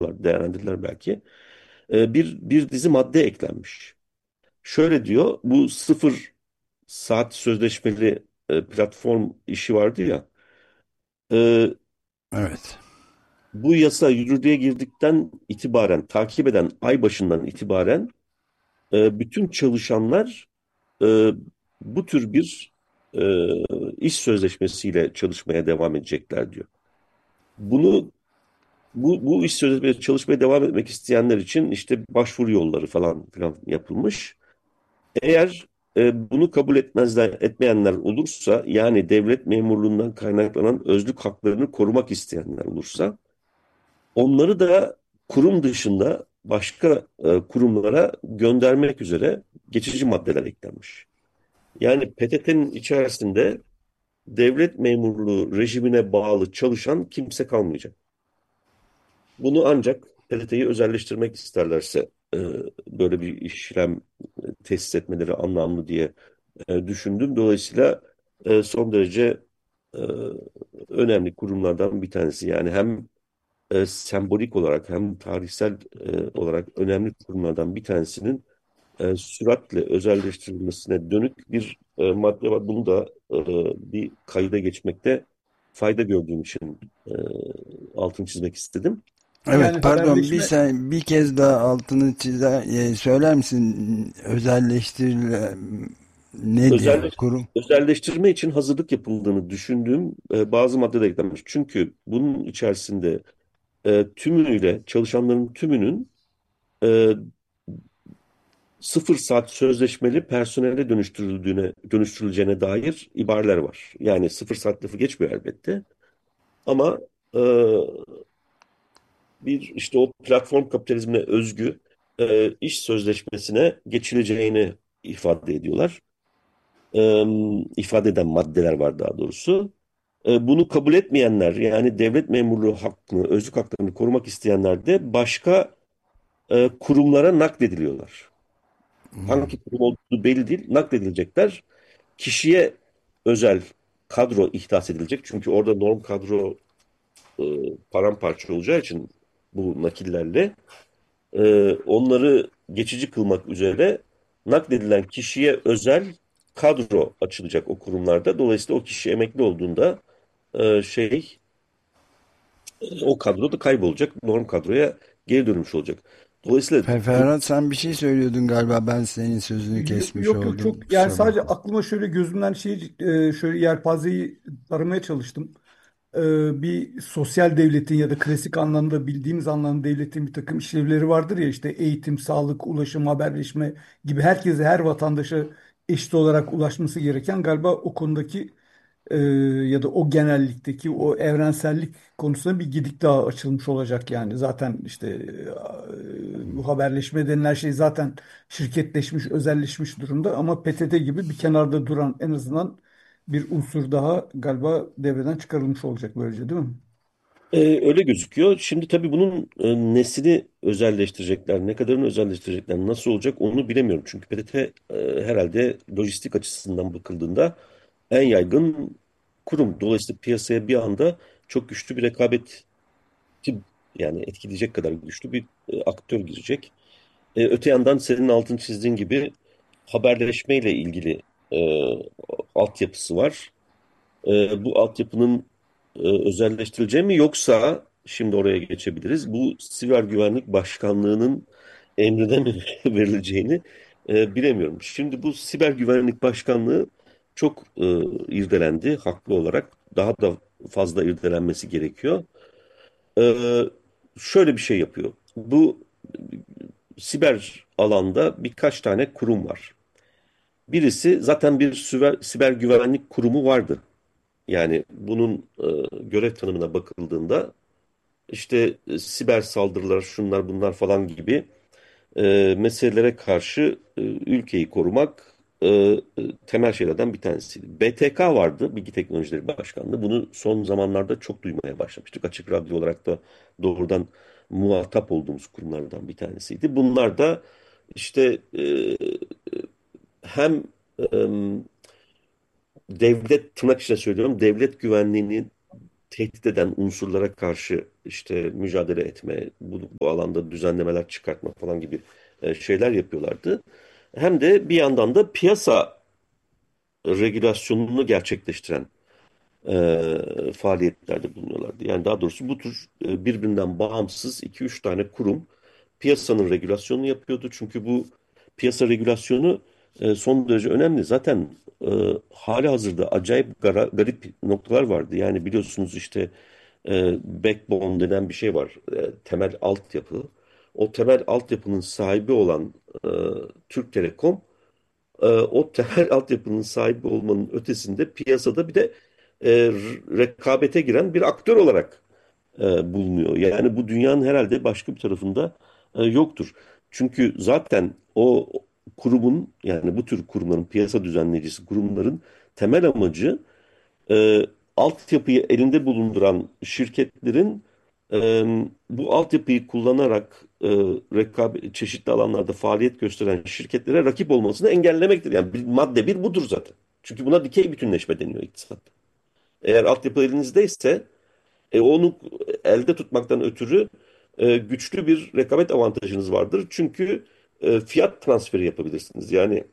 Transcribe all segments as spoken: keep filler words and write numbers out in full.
değerlendirdiler belki. E, bir, bir dizi madde eklenmiş. Şöyle diyor, bu sıfır saat sözleşmeli e, platform işi vardı ya, e, Evet. bu yasa yürürlüğe girdikten itibaren, takip eden ay başından itibaren e, bütün çalışanlar e, bu tür bir e, iş sözleşmesiyle çalışmaya devam edecekler diyor. Bunu bu, bu iş sözleşmesiyle çalışmaya devam etmek isteyenler için işte başvuru yolları falan filan yapılmış. Eğer e, bunu kabul etmezler, etmeyenler olursa, yani devlet memurluğundan kaynaklanan özlük haklarını korumak isteyenler olursa, onları da kurum dışında başka e, kurumlara göndermek üzere geçici maddeler eklenmiş. Yani P T T'nin içerisinde devlet memurluğu rejimine bağlı çalışan kimse kalmayacak. Bunu ancak P T T'yi özelleştirmek isterlerse e, böyle bir işlem e, tesis etmeleri anlamlı diye e, düşündüm. Dolayısıyla e, son derece e, önemli kurumlardan bir tanesi. Yani hem e, sembolik olarak hem tarihsel e, olarak önemli kurumlardan bir tanesinin e, süratle özelleştirilmesine dönük bir e, madde var. Bunu da e, bir kayıda geçmekte fayda gördüğüm için e, altını çizmek istedim. Evet, Yani pardon, bir haberleşme sen bir kez daha altını çizer e, söyler misin, özelleştirilen nedir Özelleş, kurum? özelleştirme için hazırlık yapıldığını düşündüğüm e, bazı maddeler eklenmiş. Çünkü bunun içerisinde e, tümüyle çalışanların tümünün e, sıfır saat sözleşmeli personele dönüştürüldüğüne, dönüştürüleceğine dair ibareler var. Yani sıfır saat lafı geçmiyor elbette. Ama e, bir işte o platform kapitalizmine özgü e, iş sözleşmesine geçileceğini ifade ediyorlar. E, ifade eden maddeler var daha doğrusu. E, bunu kabul etmeyenler, yani devlet memurluğu hakkını, özlük haklarını korumak isteyenler de başka e, kurumlara naklediliyorlar. Hangi kurum olduğu belli değil, nakledilecekler. Kişiye özel kadro ihdas edilecek. Çünkü orada norm kadro e, paramparça olacağı için bu nakillerle e, onları geçici kılmak üzere nakledilen kişiye özel kadro açılacak o kurumlarda. Dolayısıyla o kişi emekli olduğunda e, şey o kadro da kaybolacak. Norm kadroya geri dönmüş olacak. Dolayısıyla Fer- bu Ferhat, sen bir şey söylüyordun galiba, ben senin sözünü Yok kesmiş yok yok, oldum, çok, yani kusura sadece bakma. aklıma şöyle gözümden şey, e, şöyle yelpazeyi aramaya çalıştım. E, bir sosyal devletin ya da klasik anlamda bildiğimiz anlamda devletin bir takım işlevleri vardır ya, işte eğitim, sağlık, ulaşım, haberleşme gibi herkese, her vatandaşa eşit olarak ulaşması gereken, galiba o konudaki e, ya da o genellikteki o evrensellik konusunda bir gidik daha açılmış olacak yani. Zaten işte e, bu haberleşme denilen şey zaten şirketleşmiş, özelleşmiş durumda, ama P T T gibi bir kenarda duran en azından bir unsur daha galiba devreden çıkarılmış olacak böylece, değil mi? Ee, öyle gözüküyor. Şimdi tabii bunun e, nesini özelleştirecekler, ne kadarını özelleştirecekler, nasıl olacak onu bilemiyorum. Çünkü P T T e, herhalde lojistik açısından bakıldığında en yaygın kurum. Dolayısıyla piyasaya bir anda çok güçlü bir rekabet, yani etkileyecek kadar güçlü bir e, aktör girecek. E, öte yandan senin altın çizdiğin gibi haberleşmeyle ilgili e, altyapısı var. E, bu altyapının e, özelleştirileceği mi, yoksa şimdi oraya geçebiliriz. Bu Siber Güvenlik Başkanlığı'nın emrine mi verileceğini e, bilemiyorum. Şimdi bu Siber Güvenlik Başkanlığı çok e, irdelendi haklı olarak. Daha da fazla irdelenmesi gerekiyor. E, şöyle bir şey yapıyor. Bu siber alanda birkaç tane kurum var. Birisi zaten bir siber, siber güvenlik kurumu vardı. Yani bunun e, görev tanımına bakıldığında işte e, siber saldırılar, şunlar bunlar falan gibi e, meselelere karşı e, ülkeyi korumak e, e, temel şeylerden bir tanesiydi. B T K vardı, Bilgi Teknolojileri Başkanlığı. Bunu son zamanlarda çok duymaya başlamıştık. Açık Radyo olarak da doğrudan muhatap olduğumuz kurumlardan bir tanesiydi. Bunlar da işte e, hem e, devlet, tırnak içinde söylüyorum, devlet güvenliğini tehdit eden unsurlara karşı işte mücadele etme, bu, bu alanda düzenlemeler çıkartma falan gibi e, şeyler yapıyorlardı. Hem de bir yandan da piyasa regülasyonunu gerçekleştiren e, faaliyetlerde bulunuyorlardı. Yani daha doğrusu bu tür e, birbirinden bağımsız iki üç tane kurum piyasanın regülasyonunu yapıyordu. Çünkü bu piyasa regülasyonu e, son derece önemli. Zaten e, hali hazırda acayip gara- garip noktalar vardı. Yani biliyorsunuz işte e, backbone denen bir şey var. E, temel altyapı. O temel altyapının sahibi olan e, Türk Telekom e, o temel altyapının sahibi olmanın ötesinde piyasada bir de e, r- rekabete giren bir aktör olarak e, bulunuyor. Yani bu dünyanın herhalde başka bir tarafında e, yoktur. Çünkü zaten o kurumun, yani bu tür kurumların, piyasa düzenleyicisi kurumların temel amacı e, altyapıyı elinde bulunduran şirketlerin e, bu altyapıyı kullanarak e, rekabet, çeşitli alanlarda faaliyet gösteren şirketlere rakip olmasını engellemektir. Yani bir, madde bir budur zaten. Çünkü buna dikey bütünleşme deniyor iktisatta. Eğer altyapı elinizdeyse e, onu elde tutmaktan ötürü e, güçlü bir rekabet avantajınız vardır. Çünkü e, fiyat transferi yapabilirsiniz. Yani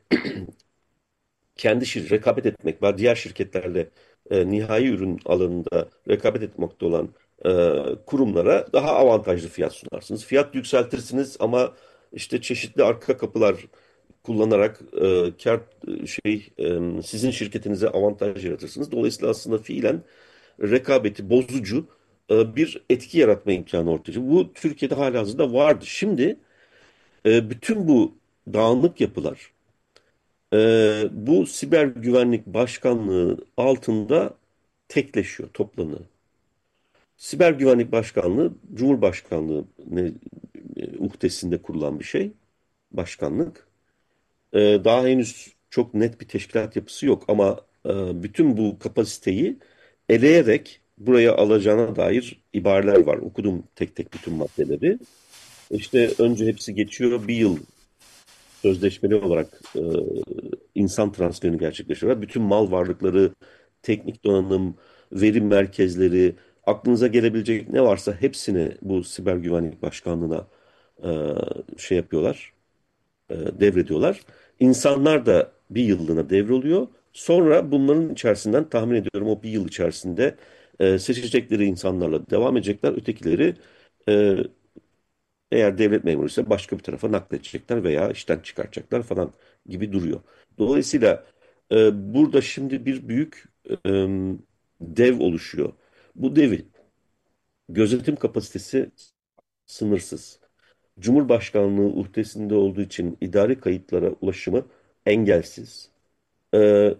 kendi şir rekabet etmek var. Diğer şirketlerle e, nihai ürün alanında rekabet etmekte olan e, kurumlara daha avantajlı fiyat sunarsınız. Fiyat yükseltirsiniz ama işte çeşitli arka kapılar kullanarak e, kar e, şey e, sizin şirketinize avantaj yaratırsınız. Dolayısıyla aslında fiilen rekabeti bozucu e, bir etki yaratma imkanı ortaya çıkıyor. Bu Türkiye'de halihazırda vardı. Şimdi e, bütün bu dağınık yapılar ee, bu siber güvenlik başkanlığı altında tekleşiyor, toplanıyor. Siber güvenlik başkanlığı, Cumhurbaşkanlığı ne, e, uhdesinde kurulan bir şey, başkanlık. Ee, daha henüz çok net bir teşkilat yapısı yok ama e, bütün bu kapasiteyi eleyerek buraya alacağına dair ibareler var. Okudum tek tek bütün maddeleri. İşte önce hepsi geçiyor, bir yıl sözleşmeli olarak e, insan transferini gerçekleştiriyorlar. Bütün mal varlıkları, teknik donanım, veri merkezleri, aklınıza gelebilecek ne varsa hepsini bu siber güvenlik başkanlığına e, şey yapıyorlar, e, devrediyorlar. İnsanlar da bir yıllığına devroluyor. Sonra bunların içerisinden tahmin ediyorum o bir yıl içerisinde e, seçecekleri insanlarla devam edecekler. Ötekileri e, eğer devlet memuruysa başka bir tarafa nakledecekler veya işten çıkartacaklar falan gibi duruyor. Dolayısıyla e, burada şimdi bir büyük e, dev oluşuyor. Bu devi gözetim kapasitesi sınırsız. Cumhurbaşkanlığı uhdesinde olduğu için idari kayıtlara ulaşımı engelsiz. E,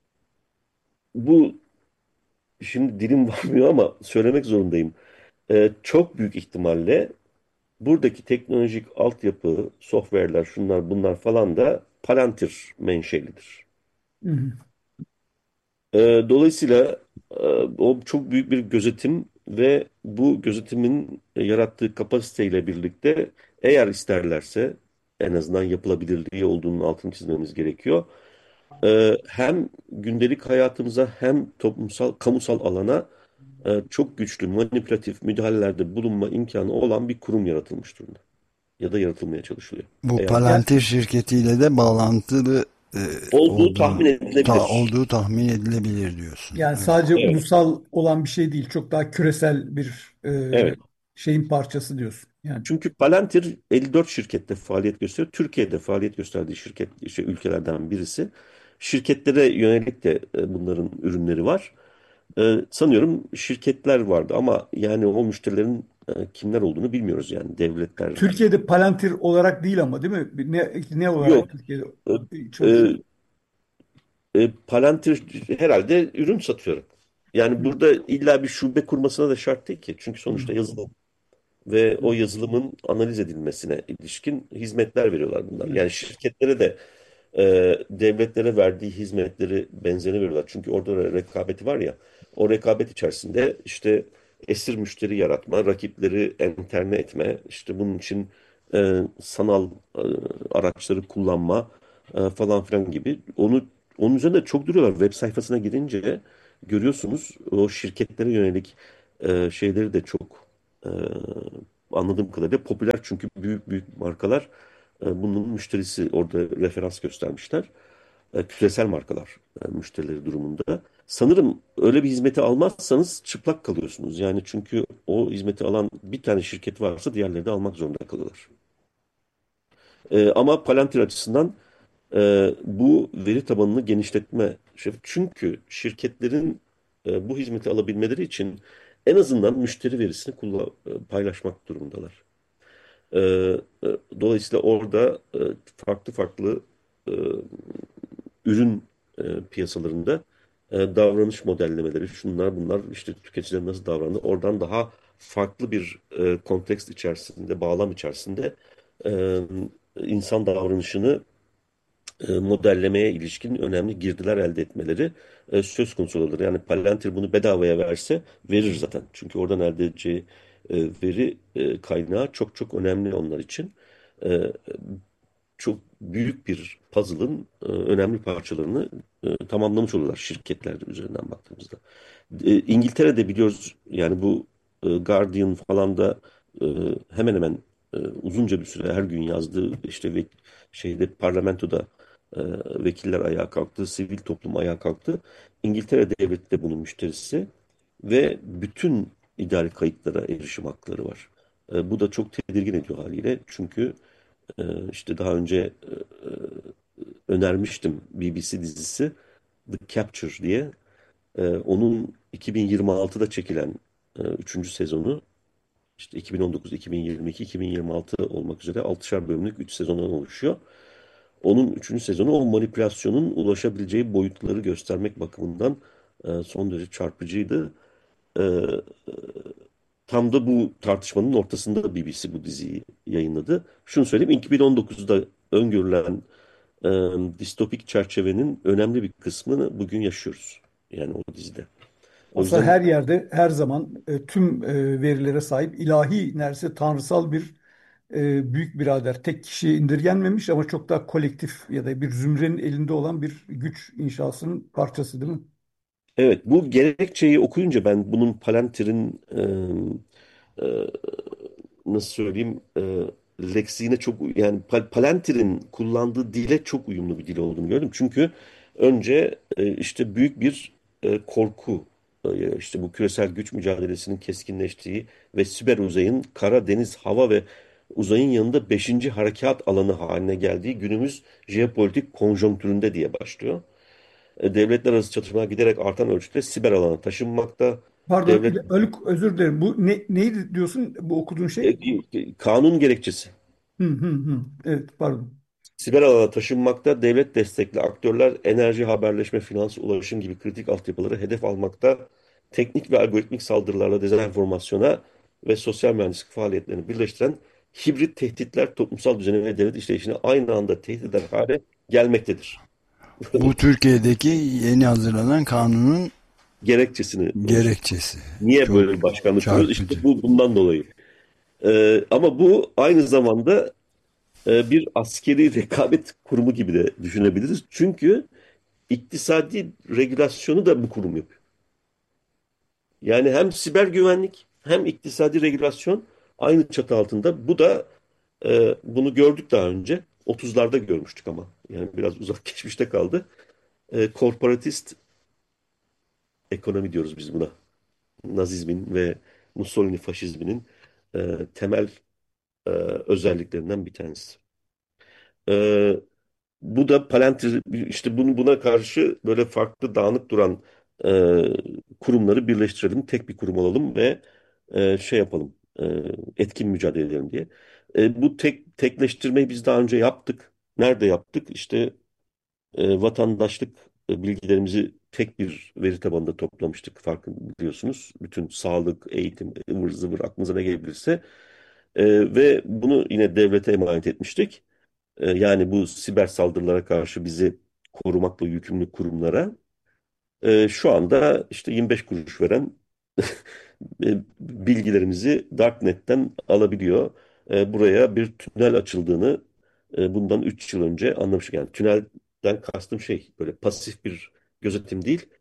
bu şimdi dilim varmıyor ama söylemek zorundayım. E, çok büyük ihtimalle buradaki teknolojik altyapı, software'ler, şunlar bunlar falan da Palantir menşelidir. Hı hı. Ee, dolayısıyla e, o çok büyük bir gözetim ve bu gözetimin yarattığı kapasiteyle birlikte eğer isterlerse en azından yapılabilirliği olduğunun altını çizmemiz gerekiyor. Ee, hem gündelik hayatımıza hem toplumsal, kamusal alana e, çok güçlü manipülatif müdahalelerde bulunma imkanı olan bir kurum yaratılmış durumda. Ya da yaratılmaya çalışılıyor. Bu Eğer Ya Palantir şirketiyle de bağlantılı e, olduğu tahmin olduğunu ta, edilebilir. olduğu tahmin edilebilir diyorsun. yani Evet. sadece Evet, ulusal olan bir şey değil, çok daha küresel bir e, evet. şeyin parçası diyorsun. Yani Çünkü Palantir elli dört şirkette faaliyet gösteriyor. Türkiye'de faaliyet gösterdiği şirket işte ülkelerden birisi. Şirketlere yönelik de e, bunların ürünleri var. E, sanıyorum şirketler vardı ama yani o müşterilerin e, kimler olduğunu bilmiyoruz yani devletler. Türkiye'de Palantir olarak değil ama, değil mi? Ne ne olarak Yok. Türkiye'de E, çalışıyor? e, e, Palantir herhalde ürün satıyor. Yani burada illa bir şube kurmasına da şart değil ki. Çünkü Hı sonuçta yazılım ve o yazılımın analiz edilmesine ilişkin hizmetler veriyorlar bunlar. hı. Yani şirketlere de e, devletlere verdiği hizmetleri benzeri veriyorlar. Çünkü orada da rekabeti var ya. O rekabet içerisinde işte esir müşteri yaratma, rakipleri enterne etme, işte bunun için e, sanal e, araçları kullanma e, falan filan gibi. Onu onun üzerinde çok duruyorlar. Web sayfasına girince görüyorsunuz o şirketlere yönelik e, şeyleri de çok e, anladığım kadarıyla popüler, çünkü büyük büyük markalar e, bunun müşterisi orada referans göstermişler. E, küresel markalar e, müşterileri durumunda. Sanırım öyle bir hizmeti almazsanız çıplak kalıyorsunuz. Yani çünkü o hizmeti alan bir tane şirket varsa diğerleri de almak zorunda kalıyorlar. E, ama Palantir açısından e, bu veri tabanını genişletme. şey- Çünkü şirketlerin e, bu hizmeti alabilmeleri için en azından müşteri verisini kullan, e, paylaşmak durumundalar. E, e, Dolayısıyla orada e, farklı farklı e, ürün e, piyasalarında e, davranış modellemeleri, şunlar bunlar, işte tüketiciler nasıl davranır, oradan daha farklı bir e, kontekst içerisinde, bağlam içerisinde e, insan davranışını e, modellemeye ilişkin önemli girdiler elde etmeleri e, söz konusu olur. Yani Palantir bunu bedavaya verse verir zaten. Çünkü oradan elde edeceği e, veri e, kaynağı çok çok önemli onlar için. E, Çok büyük bir puzzle'ın e, önemli parçalarını e, tamamlamış olurlar şirketler üzerinden baktığımızda. E, İngiltere'de biliyoruz, yani bu e, Guardian falan da e, hemen hemen e, uzunca bir süre her gün yazdığı, işte ve şeyde parlamentoda e, vekiller ayağa kalktı, sivil toplum ayağa kalktı. İngiltere devleti de bunun müşterisi ve bütün idari kayıtlara erişim hakları var. E, bu da çok tedirgin ediyor haliyle, çünkü e, işte daha önce e, önermiştim B B C dizisi The Capture diye. Ee, onun iki bin yirmi altıda çekilen e, üçüncü sezonu, işte iki bin on dokuz, iki bin yirmi iki, iki bin yirmi altı olmak üzere altışar bölümlük üç sezondan oluşuyor. Onun üçüncü sezonu o manipülasyonun ulaşabileceği boyutları göstermek bakımından e, son derece çarpıcıydı. E, Tam da bu tartışmanın ortasında B B C bu diziyi yayınladı. Şunu söyleyeyim, iki bin on dokuzda öngörülen e, distopik çerçevenin önemli bir kısmını bugün yaşıyoruz. Yani o dizide. O Aslında yüzden her yerde her zaman e, tüm e, verilere sahip ilahi neredeyse tanrısal bir e, büyük birader. Tek kişiye indirgenmemiş ama çok daha kolektif ya da bir zümrenin elinde olan bir güç inşasının parçası değil mi? evet, bu gerekçeyi okuyunca ben bunun Palantir'in e, e, nasıl söyleyeyim, e, leksiğine çok, yani Pal- Palantir'in kullandığı dile çok uyumlu bir dil olduğunu gördüm. Çünkü önce e, işte büyük bir e, korku, e, işte bu küresel güç mücadelesinin keskinleştiği ve siber uzayın kara, deniz, hava ve uzayın yanında beşinci harekat alanı haline geldiği günümüz jeopolitik konjonktüründe diye başlıyor. E, devletler arası çatışmalar giderek artan ölçüde siber alana taşınmakta. Pardon, Devlet İle- Haluk, özür dilerim. Bu ne, neydi diyorsun bu okuduğun e, şey? e, kanun gerekçesi. Hı hı hı. Evet, pardon. Siber alana taşınmakta, devlet destekli aktörler enerji, haberleşme, finans, ulaşım gibi kritik altyapıları hedef almakta, teknik ve algoritmik saldırılarla dezenformasyona ve sosyal mühendislik faaliyetlerini birleştiren hibrit tehditler toplumsal düzeni ve devlet işleyişini aynı anda tehdit eder hale gelmektedir. Bu Türkiye'deki yeni hazırlanan kanunun Gerekçesini oluştur. gerekçesi. Niye Çok böyle bir başkanlık kuruyoruz? İşte çarpıcı. bu bundan dolayı. Ee, ama bu aynı zamanda e, bir askeri rekabet kurumu gibi de düşünebiliriz. Çünkü iktisadi regülasyonu da bu kurum yapıyor. Yani hem siber güvenlik hem iktisadi regülasyon aynı çatı altında. Bu da e, bunu gördük daha önce. otuzlarda görmüştük ama. Yani biraz uzak geçmişte kaldı. E, korporatist ekonomi diyoruz biz buna. Nazizmin ve Mussolini faşizminin e, temel e, özelliklerinden bir tanesi. E, Bu da Palantir, işte bunu, buna karşı böyle farklı dağınık duran e, kurumları birleştirelim, tek bir kurum olalım ve e, şey yapalım, e, etkin mücadele edelim diye. E, bu tek tekleştirmeyi biz daha önce yaptık. Nerede yaptık? İşte e, vatandaşlık e, bilgilerimizi tek bir veri tabanında toplamıştık. Farkını biliyorsunuz. Bütün sağlık, eğitim, ıvır zıvır aklınıza ne gelebilirse. E, ve bunu yine devlete emanet etmiştik. E, yani bu siber saldırılara karşı bizi korumakla yükümlü kurumlara. E, şu anda işte yirmi beş kuruş veren e, bilgilerimizi Darknet'ten alabiliyor. E, buraya bir tünel açıldığını e, bundan üç yıl önce anlamıştık. Yani tünelden kastım şey, böyle pasif bir gözetim değil.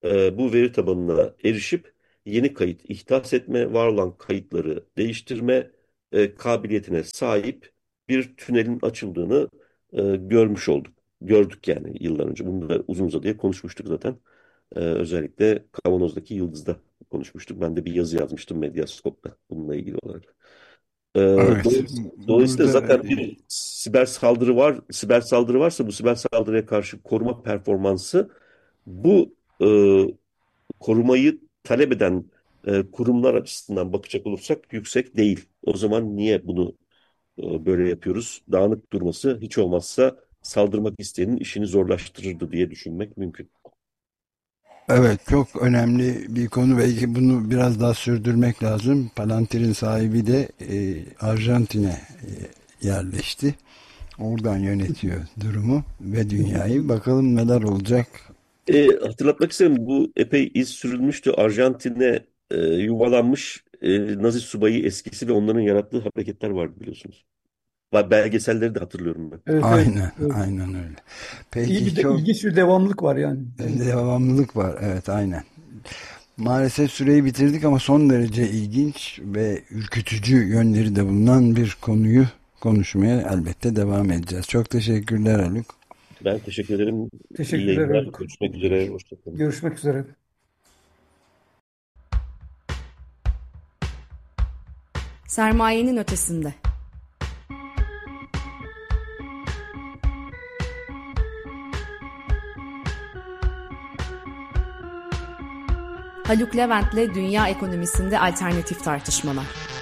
e, bu veri tabanına erişip yeni kayıt ihdas etme, var olan kayıtları değiştirme e, kabiliyetine sahip bir tünelin açıldığını e, görmüş olduk. Gördük yani yıllar önce. Bunu da uzun uzadıya konuşmuştuk zaten. E, özellikle Kavanoz'daki Yıldız'da konuşmuştuk. Ben de bir yazı yazmıştım Medyascope'da bununla ilgili olarak. E, Evet. dolayısıyla, dolayısıyla Burada zaten bir siber saldırı var. Siber saldırı varsa bu siber saldırıya karşı koruma performansı bu e, korumayı talep eden e, kurumlar açısından bakacak olursak yüksek değil. O zaman niye bunu e, böyle yapıyoruz? Dağınık durması hiç olmazsa saldırmak isteyenin işini zorlaştırırdı diye düşünmek mümkün. evet, çok önemli bir konu. Belki bunu biraz daha sürdürmek lazım. Palantir'in sahibi de e, Arjantin'e e, yerleşti. Oradan yönetiyor durumu ve dünyayı. Bakalım neler olacak. E, hatırlatmak isterim, bu epey iz sürülmüştü. Arjantin'e e, yuvalanmış e, Nazi subayı eskisi ve onların yarattığı hareketler vardı biliyorsunuz. Ba- Belgeselleri de hatırlıyorum ben. Evet, evet, Aynen, evet. aynen öyle. İyi Peki, bir de çok ilginç bir devamlılık var yani. Evet. devamlılık var. Evet, aynen. Maalesef süreyi bitirdik ama son derece ilginç ve ürkütücü yönleri de bulunan bir konuyu konuşmaya elbette devam edeceğiz. Çok teşekkürler Haluk. Ben teşekkür ederim. İyi Teşekkürler yayınlar. Haluk. Görüşmek üzere. Hoşçakalın. Görüşmek üzere. Sermayenin ötesinde. Haluk Levent'le dünya ekonomisinde alternatif tartışmalar.